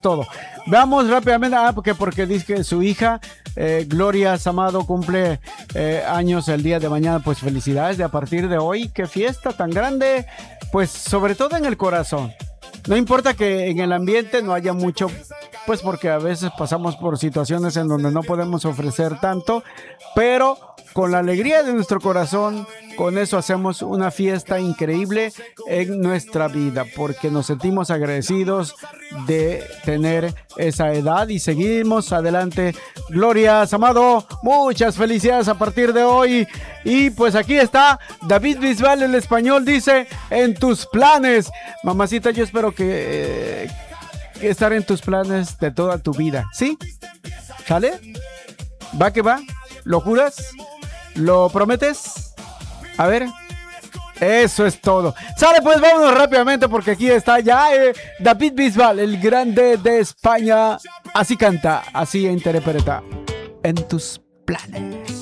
todo. Veamos rápidamente, porque dice que su hija, Gloria Samado, cumple años el día de mañana. Pues felicidades de a partir de hoy. Qué fiesta tan grande, pues sobre todo en el corazón. No importa que en el ambiente no haya mucho, pues porque a veces pasamos por situaciones en donde no podemos ofrecer tanto, pero con la alegría de nuestro corazón, con eso hacemos una fiesta increíble en nuestra vida, porque nos sentimos agradecidos de tener esa edad y seguimos adelante. Gloria Samado, muchas felicidades a partir de hoy. Y pues aquí está David Bisbal, el español, dice: en tus planes. Mamacita, yo espero que estar en tus planes de toda tu vida, ¿sí? ¿Sale? ¿Va que va? ¿Lo juras? ¿Lo prometes? A ver. Eso es todo. Sale, pues vámonos rápidamente porque aquí está ya David Bisbal, el grande de España. Así canta, así interpreta. En tus planes.